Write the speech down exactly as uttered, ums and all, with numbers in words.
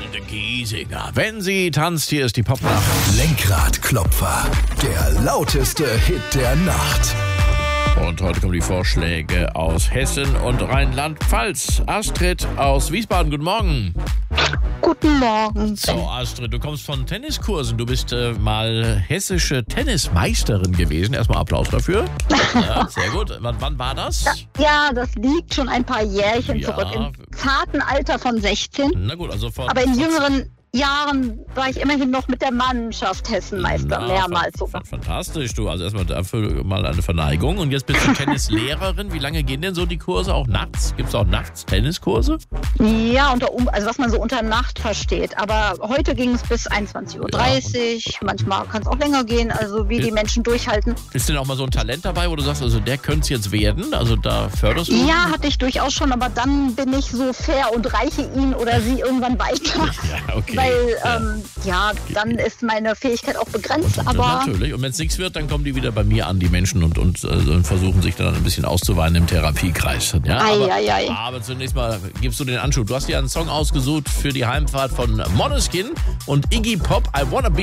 Mareike Giesinger. Wenn sie tanzt, hier ist die Popnacht. Lenkradklopfer, der lauteste Hit der Nacht. Und heute kommen die Vorschläge aus Hessen und Rheinland-Pfalz. Astrid aus Wiesbaden, guten Morgen. Guten Morgen. So, Astrid, du kommst von Tenniskursen. Du bist äh, mal hessische Tennismeisterin gewesen. Erstmal Applaus dafür. Ja, sehr gut. Wann, wann war das? Ja, das liegt schon ein paar Jährchen Ja. zurück. Im zarten Alter von sechzehn. Na gut, also von... Aber in jüngeren Jahren war ich immerhin noch mit der Mannschaft Hessenmeister, Na, mehrmals fa- sogar. fa- Fantastisch, du. Also erstmal dafür mal eine Verneigung. Und jetzt bist du Tennislehrerin. Wie lange gehen denn so die Kurse? Auch nachts? Gibt es auch nachts Tenniskurse? Ja, unter, um- also was man so unter Nacht versteht. Aber heute ging es bis einundzwanzig Uhr dreißig. Manchmal kann es auch länger gehen, also wie die Menschen durchhalten. Ist denn auch mal so ein Talent dabei, wo du sagst, also der könnte es jetzt werden? Also da förderst du? Ja, hatte ich durchaus schon, aber dann bin ich so fair und reiche ihn oder sie irgendwann weiter. Ja, okay. Weil, Ja. ähm, ja, dann ist meine Fähigkeit auch begrenzt, Ja, aber natürlich. Und wenn es nichts wird, dann kommen die wieder bei mir an, die Menschen, und, und, äh, und versuchen sich dann ein bisschen auszuweinen im Therapiekreis. Ja, Ei, aber, ei, ei. aber zunächst mal gibst du den Anschub. Du hast dir einen Song ausgesucht für die Heimfahrt von Måneskin und Iggy Pop, I Wanna Be